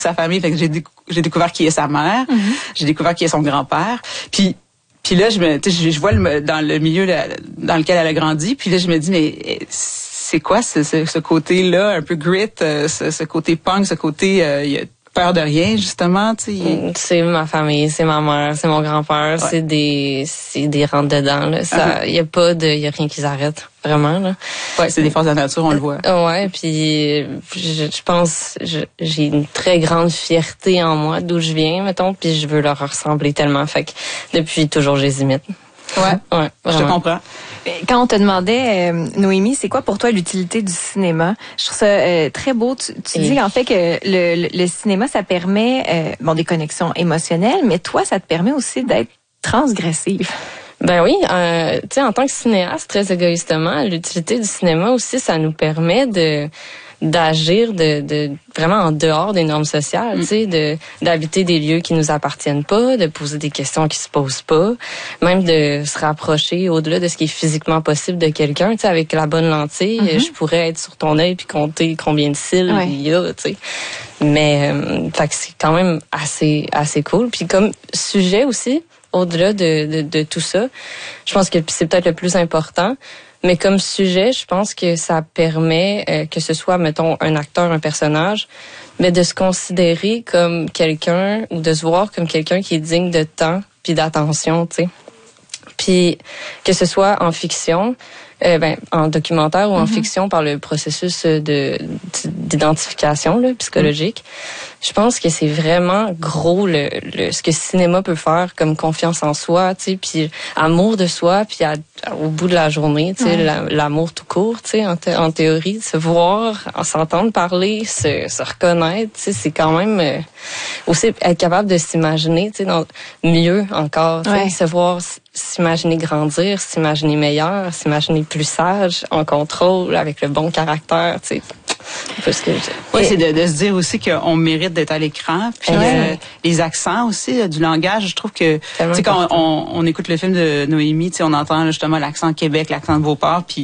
sa famille. Fait que j'ai découvert qui est sa mère, j'ai découvert qui est son grand-père. Puis là, je vois dans le milieu dans lequel elle a grandi. Puis là, je me dis, mais c'est quoi ce côté-là, un peu grit, ce côté punk, ce côté il a peur de rien, justement, tu sais. C'est ma famille, c'est ma mère, c'est mon grand-père, c'est des rentre-dedans, là. Ça, y a rien qui s'arrête, vraiment, là. Ouais, c'est des forces de la nature, on le voit. Ouais, puis je pense, j'ai une très grande fierté en moi d'où je viens, mettons, puis je veux leur ressembler tellement, fait que depuis toujours, je les imite. Ouais, je te comprends. Quand on te demandait, Noémie, c'est quoi pour toi l'utilité du cinéma? Je trouve ça très beau. Tu dis en fait que le cinéma, ça permet des connexions émotionnelles, mais toi, ça te permet aussi d'être transgressive. Ben oui, tu sais, en tant que cinéaste, très égoïstement, l'utilité du cinéma aussi, ça nous permet d'agir de vraiment en dehors des normes sociales, tu sais, d'habiter des lieux qui nous appartiennent pas, de poser des questions qui se posent pas, même de se rapprocher au-delà de ce qui est physiquement possible de quelqu'un, tu sais, avec la bonne lentille, je pourrais être sur ton œil puis compter combien de cils il y a, tu sais. Mais fait que c'est quand même assez cool. Puis comme sujet aussi, au-delà de tout ça, je pense que c'est peut-être le plus important. Mais comme sujet, je pense que ça permet que ce soit, mettons, un acteur, un personnage, mais de se considérer comme quelqu'un ou de se voir comme quelqu'un qui est digne de temps puis d'attention, tu sais. Puis que ce soit en fiction, en documentaire ou en fiction par le processus d'identification là, psychologique. Je pense que c'est vraiment gros ce que le cinéma peut faire comme confiance en soi, tu sais, puis amour de soi, puis au bout de la journée, tu sais, l'amour tout court, tu sais, en théorie, se voir, s'entendre parler, se reconnaître, tu sais, c'est quand même aussi être capable de s'imaginer, tu sais, mieux encore, tu sais, se voir, s'imaginer grandir, s'imaginer meilleur, s'imaginer plus sage, en contrôle, avec le bon caractère, tu sais. Oui, c'est de se dire aussi qu'on mérite d'être à l'écran. Puis les accents aussi du langage, je trouve que tu sais quand on écoute le film de Noémie, tu sais on entend justement l'accent Québec, l'accent de Beauport, puis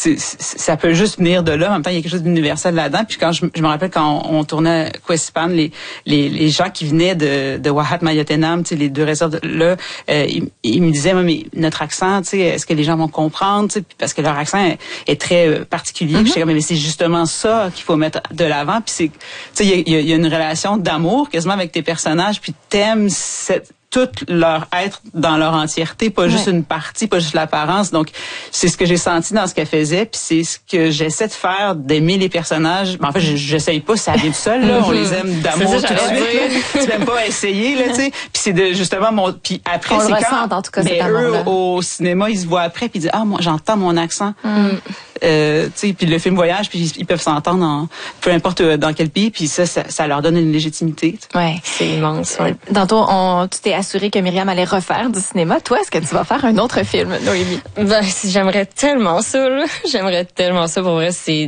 ça peut juste venir de là. En même temps, il y a quelque chose d'universel là-dedans. Puis quand je me rappelle quand on tournait Quesipan, les gens qui venaient de Wahat Mayotenam, tu sais les deux réserves là, ils me disaient mais notre accent, tu sais, est-ce que les gens vont comprendre, tu sais, parce que leur accent est très particulier. Puis j'étais comme mais c'est justement ça qu'il faut mettre de l'avant, puis c'est, tu sais, il y a une relation d'amour quasiment avec tes personnages, puis t'aimes tout leur être dans leur entièreté, pas juste une partie, pas juste l'apparence. Donc, c'est ce que j'ai senti dans ce qu'elle faisait, puis c'est ce que j'essaie de faire, d'aimer les personnages. Ben, en fait, j'essaye pas, ça arrive seul, là. On les aime d'amour tout de suite. Tu même pas essayer, là, tu sais. Puis c'est de justement puis après, c'est quand en tout cas, eux au cinéma, ils se voient après, puis ils disent moi j'entends mon accent. Tu sais, puis le film Voyage, puis ils peuvent s'entendre peu importe dans quel pays, puis ça leur donne une légitimité. Ouais, c'est immense. Ouais. Tantôt, tu t'es assuré que Myriam allait refaire du cinéma. Toi, est-ce que tu vas faire un autre film, Noémie? J'aimerais tellement ça, là. J'aimerais tellement ça. Pour vrai,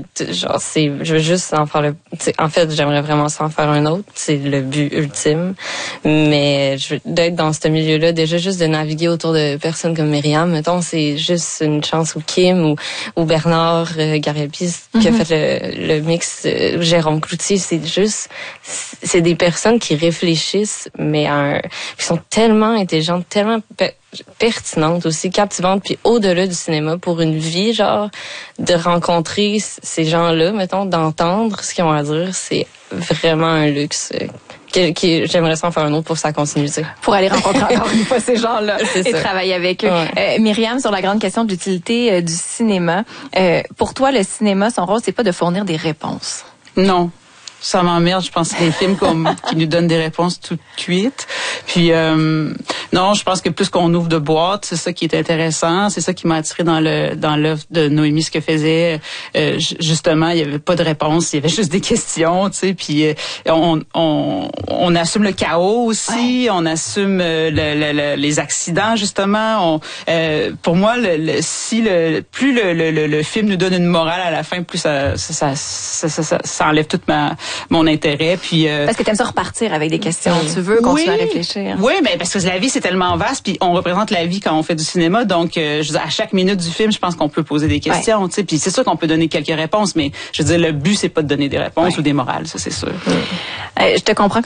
je veux juste en faire en fait, j'aimerais vraiment ça en faire un autre. C'est le but ultime. Mais d'être dans ce milieu-là, déjà juste de naviguer autour de personnes comme Myriam, mettons, c'est juste une chance, ou Kim, ou Bernard Gariepis qui a fait le mix, Jérôme Cloutier, c'est des personnes qui réfléchissent, mais qui sont tellement intelligentes, tellement pertinentes aussi, captivantes, puis au-delà du cinéma, pour une vie, genre, de rencontrer ces gens-là, mettons, d'entendre ce qu'ils ont à dire, c'est vraiment un luxe. J'aimerais ça en faire un autre pour sa continuité. Pour aller rencontrer encore une fois ces gens-là et ça. Travailler avec eux. Ouais. Myriam, sur la grande question de l'utilité du cinéma, pour toi, le cinéma, son rôle, c'est pas de fournir des réponses. Non. Ça m'emmerde, je pense que c'est des films qui nous donnent des réponses toutes cuites. Puis non, je pense que plus qu'on ouvre de boîtes, c'est ça qui est intéressant, c'est ça qui m'a attiré dans l'œuvre de Noémie, ce que faisait justement, il y avait pas de réponse, il y avait juste des questions, tu sais, puis on assume le chaos aussi, on assume les accidents justement, pour moi plus le film nous donne une morale à la fin, plus ça enlève toute mon intérêt, puis parce que t'aimes ça repartir avec des questions, tu veux continuer à réfléchir. Oui, mais parce que la vie c'est tellement vaste, puis on représente la vie quand on fait du cinéma, donc je veux dire, à chaque minute du film, je pense qu'on peut poser des questions, tu sais, puis c'est sûr qu'on peut donner quelques réponses, mais je veux dire, le but c'est pas de donner des réponses ou des morales, ça c'est sûr. Je te comprends